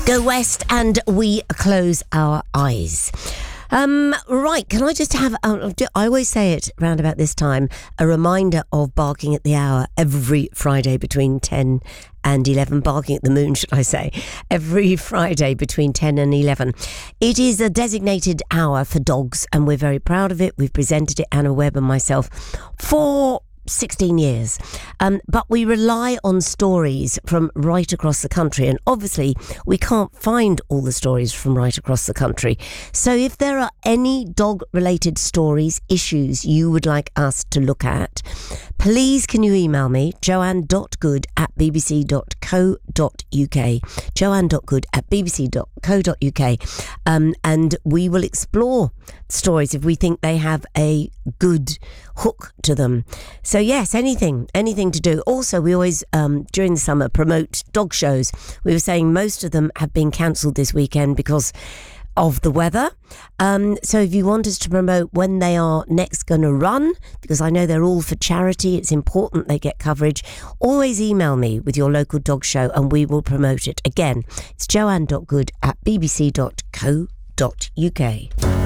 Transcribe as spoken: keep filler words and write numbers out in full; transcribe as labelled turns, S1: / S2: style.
S1: Go west and we close our eyes. Um, right, can I just have, uh, I always say it round about this time, a reminder of Barking at the Hour every Friday between ten and eleven, Barking at the Moon, should I say, every Friday between ten and eleven. It is a designated hour for dogs, and we're very proud of it. We've presented it, Anna Webb and myself, for sixteen years. Um, but we rely on stories from right across the country, and obviously we can't find all the stories from right across the country. So if there are any dog-related stories, issues you would like us to look at, please can you email me, joanne dot good at b b c dot co dot u k, joanne dot good at b b c dot co dot u k, um, and we will explore stories if we think they have a good hook to them. So yes, anything, anything to do. Also, we always, um, during the summer, promote dog shows. We were saying most of them have been cancelled this weekend because of the weather. Um, so if you want us to promote when they are next going to run, because I know they're all for charity, it's important they get coverage, always email me with your local dog show and we will promote it. Again, it's joanne dot good at b b c dot co dot u k.